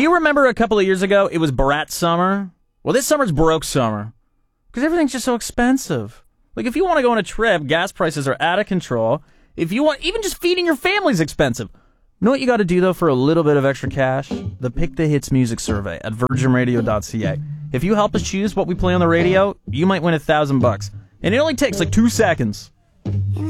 you remember a couple of years ago, it was Brat summer? Well, this summer's broke summer. Because everything's just so expensive. Like, if you want to go on a trip, gas prices are out of control. If you want, even just feeding your family's expensive. You know what you got to do, though, for a little bit of extra cash? The Pick the Hits music survey at virginradio.ca. If you help us choose what we play on the radio, you might win $1,000. And it only takes like 2 seconds.